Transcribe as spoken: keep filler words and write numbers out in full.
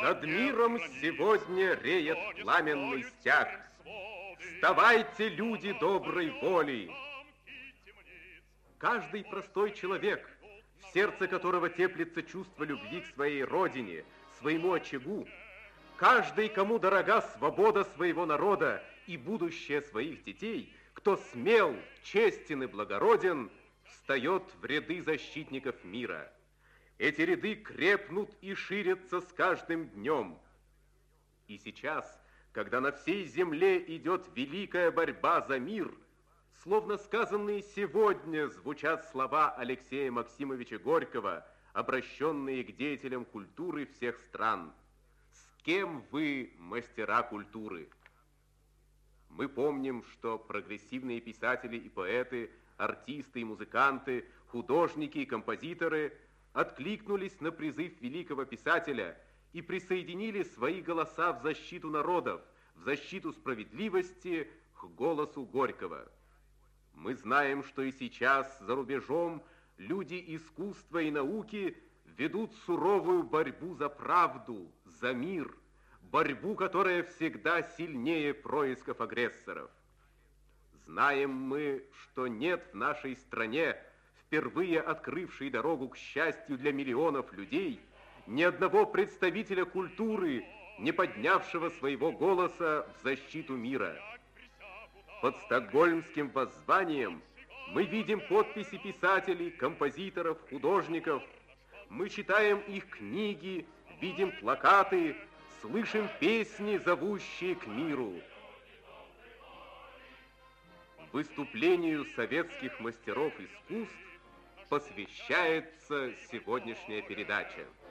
Над миром сегодня реет пламенный стяг. Вставайте, люди доброй воли! Каждый простой человек, в сердце которого теплится чувство любви к своей родине, своему очагу, каждый, кому дорога свобода своего народа и будущее своих детей, кто смел, честен и благороден, встает в ряды защитников мира. Эти ряды крепнут и ширятся с каждым днем. И сейчас, когда на всей земле идет великая борьба за мир, словно сказанные сегодня звучат слова Алексея Максимовича Горького, обращенные к деятелям культуры всех стран. С кем вы, мастера культуры? Мы помним, что прогрессивные писатели и поэты, артисты и музыканты, художники и композиторы откликнулись на призыв великого писателя и присоединили свои голоса в защиту народов, в защиту справедливости к голосу Горького. Мы знаем, что и сейчас за рубежом люди искусства и науки ведут суровую борьбу за правду, за мир, борьбу, которая всегда сильнее происков агрессоров. Знаем мы, что нет в нашей стране, впервые открывшей дорогу к счастью для миллионов людей, ни одного представителя культуры, не поднявшего своего голоса в защиту мира. Под стокгольмским воззванием мы видим подписи писателей, композиторов, художников. Мы читаем их книги, видим плакаты, слышим песни, зовущие к миру. Выступлению советских мастеров искусств посвящается сегодняшняя передача.